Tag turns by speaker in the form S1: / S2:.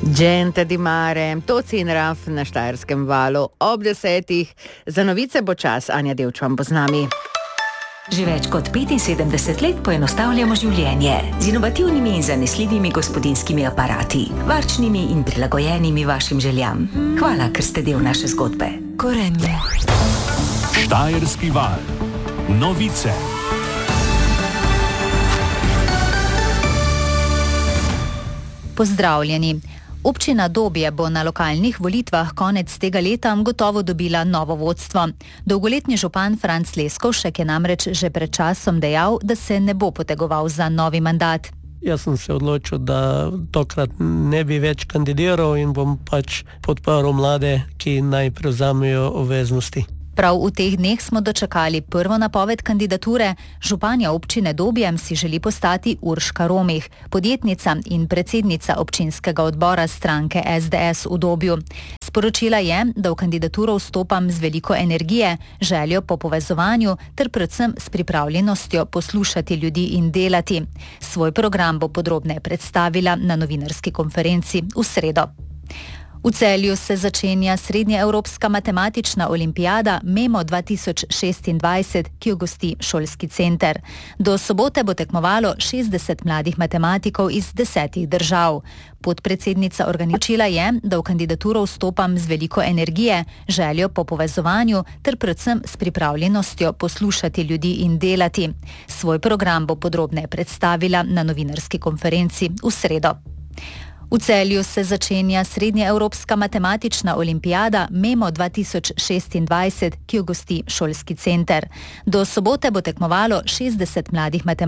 S1: Gente di mare, Toci in Raf na Štajerskem valu ob 10. Za novice bo čas, Anja Devčan bo z nami.
S2: Že več kot 75 let poenostavljamo življenje z inovativnimi in zanesljivimi gospodinjskimi aparati, varčnimi in prilagojenimi vašim željam. Hvala, ker ste del naše zgodbe. Gorenje.
S3: Štajerski val. Novice.
S4: Pozdravljeni. Občina Dobje bo na lokalnih volitvah konec tega leta gotovo dobila novo vodstvo. Dolgoletni župan Franc Leskovšek je namreč že pred časom dejal, da se ne bo potegoval za novi mandat.
S5: Jaz sem se odločil, da tokrat ne bi več kandidiral in bom pač podprl mlade, ki naj prevzamejo obveznosti.
S4: Prav v teh dneh smo dočakali prvo napoved kandidature. Županja občine Dobje si želi postati Urška Romih, podjetnica in predsednica občinskega odbora stranke SDS v Dobju. Sporočila je, da v kandidaturo vstopam z veliko energije, željo po povezovanju ter predvsem s pripravljenostjo poslušati ljudi in delati. Svoj program bo podrobneje predstavila na novinarski konferenci v sredo. V Celju se začenja srednjeevropska matematična olimpijada MEMO 2026, ki jo gosti šolski center. Do sobote bo tekmovalo 60 mladih matematikov iz 10 držav. Podpredsednica organizacije je, da v kandidaturo vstopam z veliko energije, željo po povezovanju ter predvsem s pripravljenostjo poslušati ljudi in delati. Svoj program bo podrobneje predstavila na novinarski konferenci v sredo. V Celju se začenja srednjeevropska matematična olimpijada MEMO 2026, ki jo gosti šolski center. Do sobote bo tekmovalo 60 mladih matematikov